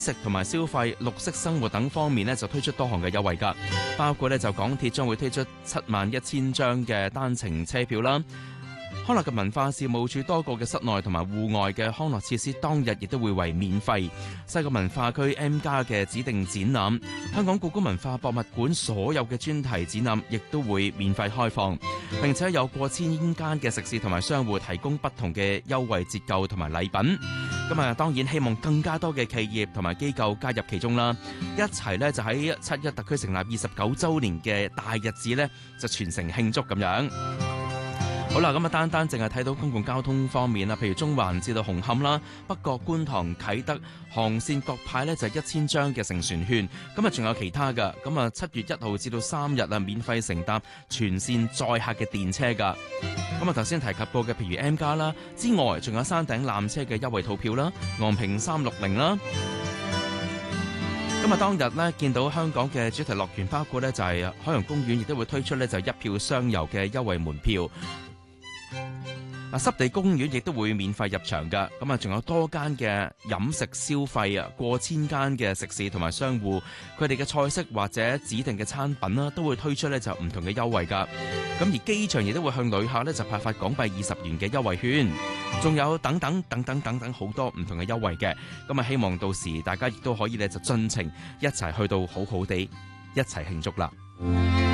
食同埋消費、綠色生活等方面呢，就推出多項嘅優惠㗎，包括呢就港鐵將會推出71000張嘅單程車票啦。康樂及文化事務處多個嘅室內同埋戶外嘅康樂設施當日亦都會為免費。西九文化區 M+ 嘅指定展覽，香港故宮文化博物館所有嘅專題展覽亦都會免費開放，並且有過千間嘅食肆同埋商戶提供不同嘅優惠折扣同埋禮品。咁啊，當然希望更加多嘅企業同埋機構加入其中啦，一齊呢就喺7·1特區成立29週年嘅大日子呢，就全城慶祝咁樣。好啦，咁啊，單淨係睇到公共交通方面啦，譬如中環至到紅磡啦、北角、觀塘、啟德航線各派呢就係1000張嘅乘船券，咁啊仲有其他噶，咁啊7月1號至到3日啊免費乘搭全線載客嘅電車噶，咁啊頭先提及過嘅譬如 M+ 啦之外，仲有山頂纜車嘅優惠套票啦、昂坪360啦。咁啊，當日呢見到香港嘅主題樂園，包括呢就係海洋公園，亦都會推出呢就一票雙遊嘅優惠門票。濕地公園亦都會免費入場㗎，咁啊仲有多間嘅飲食消費啊，過千間嘅食肆同埋商戶，佢哋嘅菜式或者指定嘅餐品啦，都會推出呢就唔同嘅優惠㗎。咁而機場亦都會向旅客呢就派發港幣20元嘅優惠券，仲有等等好多唔同嘅優惠嘅。咁啊，希望到時大家亦都可以呢就盡情一齊去到好好地一齊慶祝啦。